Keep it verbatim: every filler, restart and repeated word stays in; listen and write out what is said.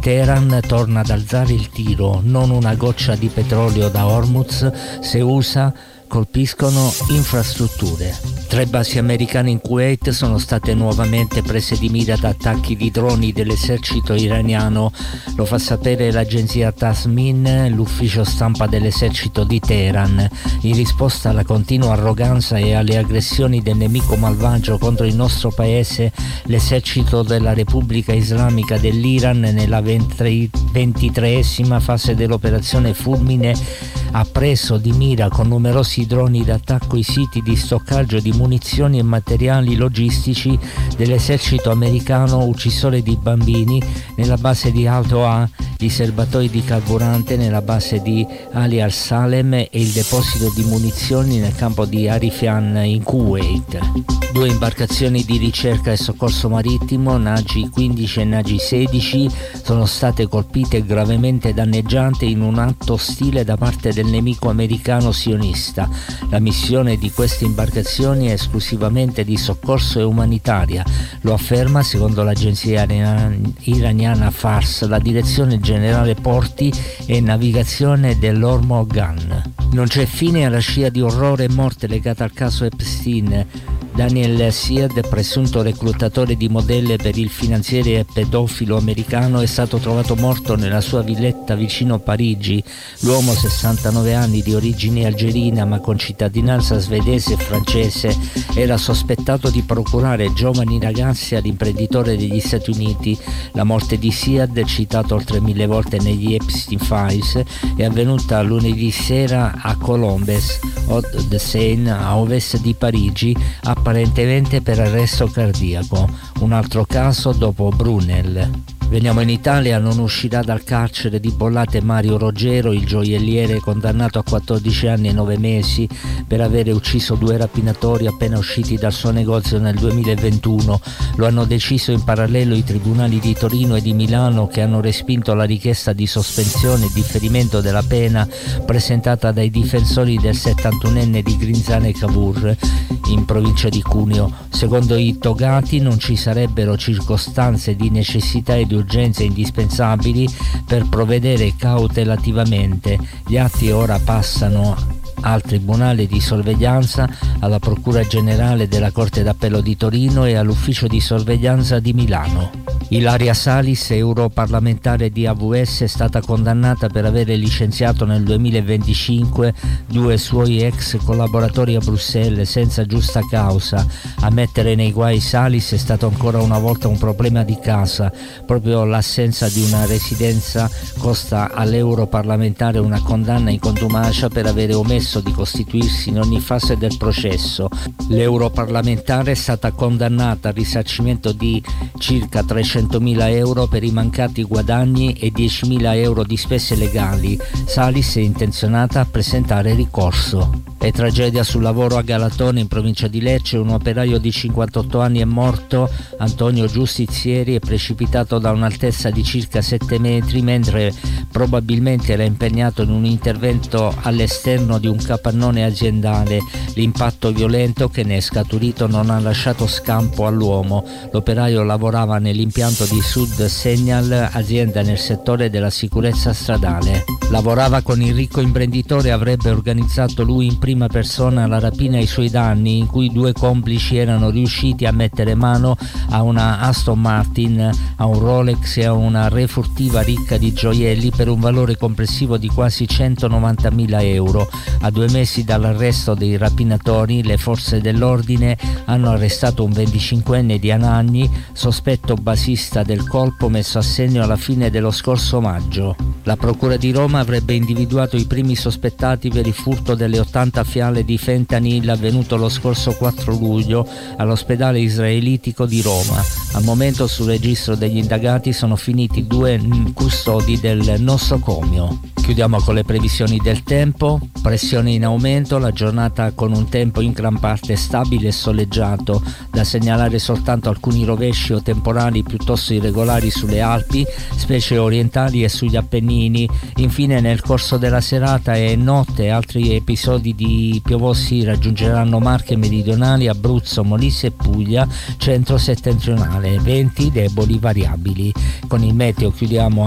Teheran torna ad alzare il tiro, non una goccia di petrolio da Hormuz, se U S A colpiscono infrastrutture. Tre basi americane in Kuwait sono state nuovamente prese di mira da attacchi di droni dell'esercito iraniano, lo fa sapere l'agenzia Tasmin, l'ufficio stampa dell'esercito di Teheran, in risposta alla continua arroganza e alle aggressioni del nemico malvagio contro il nostro paese. L'esercito della Repubblica Islamica dell'Iran, nella ventitreesima fase dell'operazione Fulmine, ha preso di mira con numerosi droni d'attacco i siti di stoccaggio di munizioni e materiali logistici dell'esercito americano, uccisore di bambini nella base di Al-Toa, gli serbatoi di carburante nella base di Ali al-Salem e il deposito di munizioni nel campo di Arifian in Kuwait. Due imbarcazioni di ricerca e soccorso marittimo, Nagi quindici e Nagi sedici, sono state colpite e gravemente danneggiate in un atto ostile da parte del nemico americano sionista. La missione di queste imbarcazioni è esclusivamente di soccorso e umanitaria, lo afferma, secondo l'agenzia iraniana Fars, la direzione generale porti e navigazione dell'Hormozgan. Non c'è fine alla scia di orrore e morte legata al caso Epstein. Daniel Syed, presunto reclutatore di modelle per il finanziere e pedofilo americano, è stato trovato morto nella sua villetta vicino Parigi. L'uomo, sessantanove anni, di origine algerina ma con cittadinanza svedese e francese, era sospettato di procurare giovani ragazzi all'imprenditore degli Stati Uniti. La morte di Syed, citato oltre mille volte negli Epstein Files, è avvenuta lunedì sera a Colombes, Hauts-de-Seine, a ovest di Parigi, apparentemente per arresto cardiaco. Un altro caso dopo Brunel. Veniamo in Italia. Non uscirà dal carcere di Bollate Mario Roggero, il gioielliere condannato a quattordici anni e nove mesi per avere ucciso due rapinatori appena usciti dal suo negozio nel duemilaventuno. Lo hanno deciso in parallelo i tribunali di Torino e di Milano, che hanno respinto la richiesta di sospensione e differimento della pena presentata dai difensori del settantunenne di Grinzane Cavour, in provincia di Cuneo. Secondo i togati non ci sarebbero circostanze di necessità e di urgenze indispensabili per provvedere cautelativamente. Gli atti ora passano al Tribunale di sorveglianza, alla Procura Generale della Corte d'Appello di Torino e all'Ufficio di Sorveglianza di Milano. Ilaria Salis, europarlamentare di A V S, è stata condannata per avere licenziato nel duemilaventicinque due suoi ex collaboratori a Bruxelles senza giusta causa. A mettere nei guai Salis è stato ancora una volta un problema di casa. Proprio l'assenza di una residenza costa all'europarlamentare una condanna in contumacia per avere omesso di costituirsi in ogni fase del processo. L'europarlamentare è stata condannata al risarcimento di circa trecentomila euro per i mancati guadagni e diecimila euro di spese legali. Salis è intenzionata a presentare ricorso. È tragedia sul lavoro a Galatone, in provincia di Lecce. Un operaio di cinquantotto anni è morto. Antonio Giustizieri è precipitato da un'altezza di circa sette metri mentre probabilmente era impegnato in un intervento all'esterno di un capannone aziendale. L'impatto violento che ne è scaturito non ha lasciato scampo all'uomo. L'operaio lavorava nell'impianto di Sud Segnal, azienda nel settore della sicurezza stradale. Lavorava con il ricco imprenditore e avrebbe organizzato lui in prima persona la rapina ai suoi danni, in cui due complici erano riusciti a mettere mano a una Aston Martin, a un Rolex e a una refurtiva ricca di gioielli per un valore complessivo di quasi centonovantamila euro. A due mesi dall'arresto dei rapinatori, le forze dell'ordine hanno arrestato un venticinquenne di Anagni, sospetto basista del colpo messo a segno alla fine dello scorso maggio. La Procura di Roma avrebbe individuato i primi sospettati per il furto delle ottanta fiale di fentanyl avvenuto lo scorso quattro luglio all'ospedale israelitico di Roma. Al momento sul registro degli indagati sono finiti due custodi del nosocomio. Chiudiamo con le previsioni del tempo. Pressione in aumento, la giornata con un tempo in gran parte stabile e soleggiato, da segnalare soltanto alcuni rovesci o temporali piuttosto irregolari sulle Alpi, specie orientali e sugli Appennini. Infine nel corso della serata e notte altri episodi di piovosi raggiungeranno Marche meridionali, Abruzzo, Molise e Puglia centro-settentrionale, venti deboli variabili. Con il meteo chiudiamo